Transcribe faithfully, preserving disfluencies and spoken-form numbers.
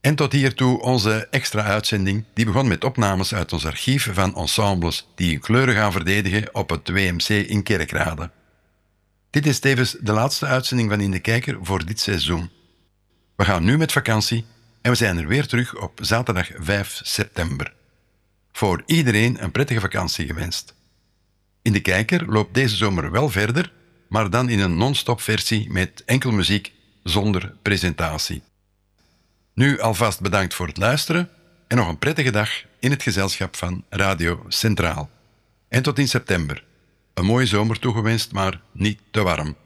En tot hiertoe onze extra uitzending, die begon met opnames uit ons archief van ensembles die hun kleuren gaan verdedigen op het W M C in Kerkrade. Dit is tevens de laatste uitzending van In de Kijker voor dit seizoen. We gaan nu met vakantie en we zijn er weer terug op zaterdag vijf september. Voor iedereen een prettige vakantie gewenst. In de Kijker loopt deze zomer wel verder, maar dan in een non-stop versie met enkel muziek zonder presentatie. Nu alvast bedankt voor het luisteren en nog een prettige dag in het gezelschap van Radio Centraal. En tot in september. Een mooie zomer toegewenst, maar niet te warm.